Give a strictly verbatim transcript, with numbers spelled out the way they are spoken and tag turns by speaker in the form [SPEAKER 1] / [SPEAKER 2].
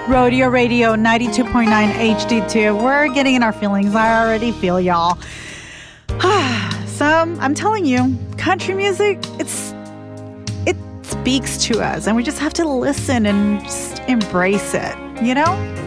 [SPEAKER 1] Rodeo Radio ninety-two point nine H D two. We're getting in our feelings. I already feel y'all. So I'm telling you, country music, it's it speaks to us, and we just have to listen and just embrace it, you know?